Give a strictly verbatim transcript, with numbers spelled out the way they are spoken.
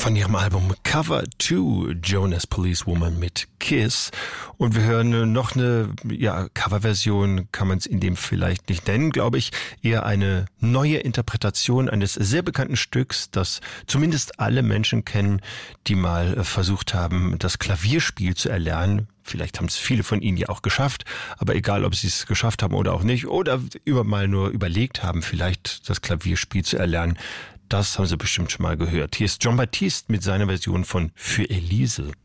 von ihrem Album Cover two, Jonas Policewoman mit Kiss. Und wir hören noch eine ja, Coverversion, kann man es in dem vielleicht nicht nennen, glaube ich, eher eine neue Interpretation eines sehr bekannten Stücks, das zumindest alle Menschen kennen, die mal versucht haben, das Klavierspiel zu erlernen. Vielleicht haben es viele von Ihnen ja auch geschafft, aber egal, ob Sie es geschafft haben oder auch nicht, oder über mal nur überlegt haben, vielleicht das Klavierspiel zu erlernen, das haben Sie bestimmt schon mal gehört. Hier ist Jon Batiste mit seiner Version von Für Elise.